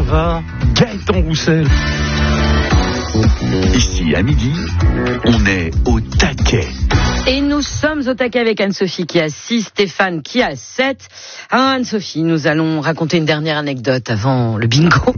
va, Gaëtan Roussel. Ici, à midi, on est au taquet. Et nous sommes au taquet avec Anne-Sophie qui a 6, Stéphane qui a 7. Anne-Sophie, nous allons raconter une dernière anecdote avant le bingo.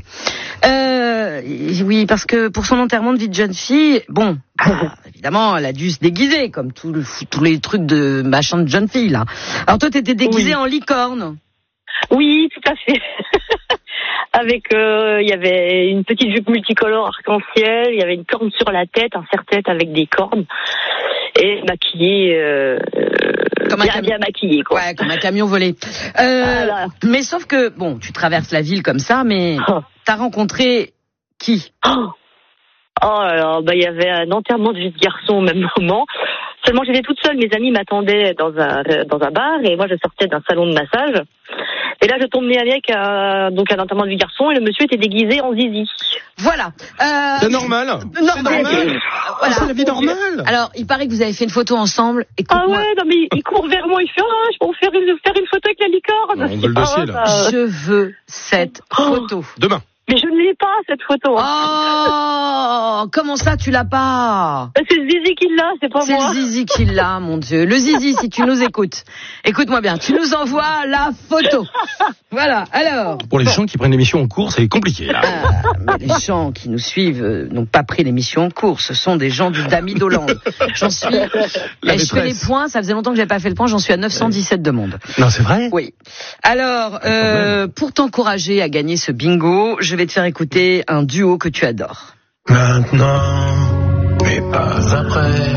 Oui, parce que pour son enterrement de vie de jeune fille, évidemment, elle a dû se déguiser, comme tous les trucs de machin de jeune fille, là. Alors toi, t'étais déguisée en licorne. Oui, tout à fait. Avec, il y avait une petite jupe multicolore arc-en-ciel, il y avait une corne sur la tête, un serre-tête avec des cornes, et maquillée, bien maquillée, quoi. Ouais, comme un camion volé. Voilà. Mais sauf que, tu traverses la ville comme ça, mais t'as rencontré qui? Alors, il y avait un enterrement de vie de garçon au même moment. Seulement, j'étais toute seule, mes amis m'attendaient dans un bar, et moi, je sortais d'un salon de massage. Et là, je tombe nez avec un enterrement de vie de garçon, et le monsieur était déguisé en zizi. Voilà. C'est normal. C'est normal. Voilà. C'est la vie normale. Alors, il paraît que vous avez fait une photo ensemble. Écoute-moi. Ah ouais, non mais il court vers moi, il fait je peux faire une photo avec la licorne. On veut le dossier, là. Je veux cette photo. Demain. Mais je ne l'ai pas, cette photo. Oh, comment ça, tu l'as pas? C'est le zizi qui l'a, c'est pas moi. C'est le zizi qui l'a, mon Dieu. Le zizi, si tu nous écoutes. Écoute-moi bien, tu nous envoies la photo. Voilà, alors. Pour les gens qui prennent l'émission en cours, c'est compliqué, là. Mais les gens qui nous suivent n'ont pas pris l'émission en cours. Ce sont des gens du Dami d'Hollande. J'en suis. Je fais les points, ça faisait longtemps que j'avais pas fait le point, j'en suis à 917 demandes. Non, c'est vrai? Oui. Alors, pour t'encourager à gagner ce bingo, je vais te faire écouter un duo que tu adores. Maintenant, mais pas après.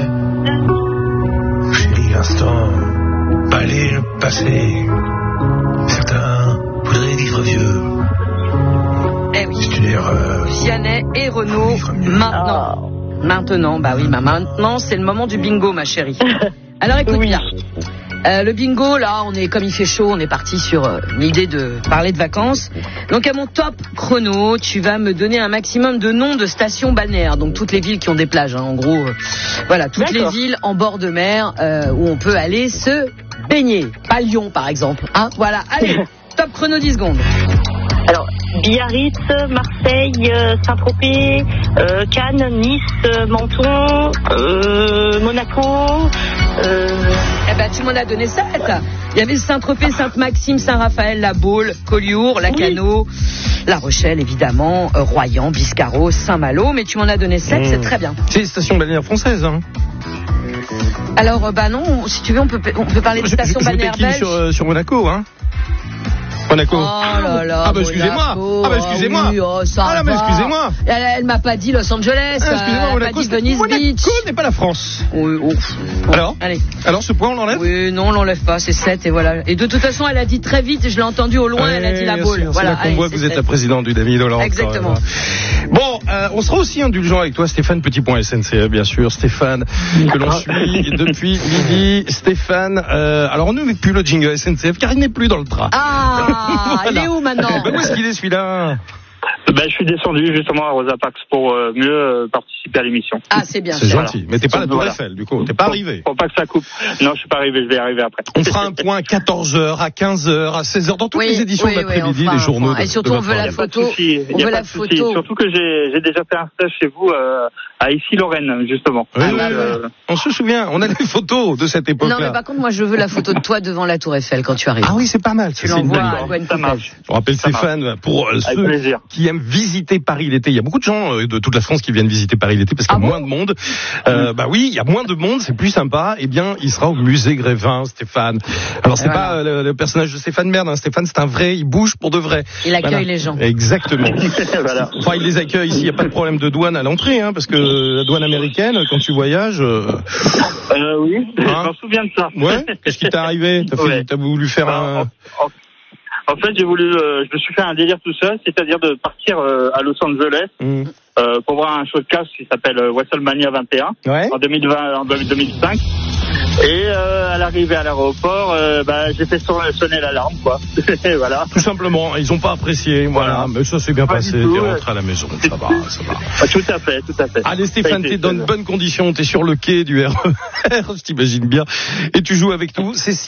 Chérie, l'instant, allez le passé. Certains voudraient vivre vieux. Eh oui. C'est une erreur. Vianney et Renaud, maintenant. Maintenant, maintenant, c'est le moment du bingo, ma chérie. Alors écoute bien. Le bingo, là, comme il fait chaud, on est parti sur une idée de parler de vacances. Donc à mon top chrono, tu vas me donner un maximum de noms de stations balnéaires. Donc toutes les villes qui ont des plages, en gros. Voilà, toutes les villes en bord de mer où on peut aller se baigner. Pas Lyon, par exemple. Voilà, allez, top chrono 10 secondes. Alors, Biarritz, Marseille, Saint-Tropez, Cannes, Nice, Menton, Monaco. Tu m'en as donné 7. Il y avait Saint-Tropez, Sainte-Maxime, Saint-Raphaël, La Baule, Collioure, Lacanau, La Rochelle, évidemment, Royan, Biscarrosse, Saint-Malo. Mais tu m'en as donné 7, c'est très bien. C'est les stations balnéaires françaises, hein. Alors, non, si tu veux, on peut parler de stations balnéaires belges. Sur Monaco, hein. Monaco. Oh là là. Excusez-moi. Excusez-moi. Oui, excusez-moi. Elle m'a pas dit Los Angeles. Excusez-moi, elle m'a dit Venice Beach. Monaco n'est pas la France. Oui, Alors allez. Alors, ce point, on l'enlève? Oui, non, on l'enlève pas, c'est 7 et voilà. Et de toute façon, elle a dit très vite, je l'ai entendu au loin, elle a dit La Baule. Voilà. On voit que vous êtes la présidente du Dami d'Hollande. Exactement. Bon, on sera aussi indulgent avec toi, Stéphane, petit point SNCF, bien sûr. Stéphane, que l'on suit depuis midi. Stéphane, alors on ne met plus le jingle SNCF car il n'est plus dans le train. Voilà. Il est où maintenant? Où est-ce qu'il est celui-là? Je suis descendu justement à Rosa Parks pour mieux participer à l'émission. C'est bien. C'est gentil. Mais t'es pas à la Tour Eiffel, du coup. T'es pas arrivé. Faut pas que ça coupe. Non, je suis pas arrivé. Je vais y arriver après. On fera un point à 14h, à 15h, à 16h, dans toutes les éditions d'après-midi, les journaux. Et surtout, on veut la photo. On veut la photo. Surtout que j'ai déjà fait un stage chez vous à Issy-Lorraine, justement. Oui, on se souvient. On a des photos de cette époque-là. Non, mais par contre, moi, je veux la photo de toi devant la Tour Eiffel quand tu arrives. Ah oui, c'est pas mal. Tu l'envoies à Gwen Coupet. Je rappelle Stéphane, pour ceux qui aiment visiter Paris l'été. Il y a beaucoup de gens de toute la France qui viennent visiter Paris l'été parce qu'il y a moins de monde. Oui, il y a moins de monde, c'est plus sympa. Eh bien, il sera au musée Grévin, Stéphane. Alors, c'est pas le personnage de Stéphane Merde, hein. Stéphane, c'est un vrai, il bouge pour de vrai. Il accueille les gens. Exactement. Voilà. Enfin, il les accueille ici, il n'y a pas de problème de douane à l'entrée, hein, parce que la douane américaine, quand tu voyages... oui, je m'en souviens de ça. Ouais. Qu'est-ce qui t'est arrivé? T'as voulu faire un... En fait, je me suis fait un délire tout seul, c'est-à-dire de partir à Los Angeles pour voir un showcase qui s'appelle WrestleMania 21 en 2005. Et à l'arrivée à l'aéroport, j'ai fait sonner l'alarme, quoi. Voilà. Tout simplement, ils n'ont pas apprécié, voilà. Mais ça s'est bien passé, t'es rentré à la maison, ça va. Tout à fait. Allez Stéphane, t'es dans de bonnes conditions, t'es sur le quai du RER, je t'imagine bien, et tu joues avec nous, c'est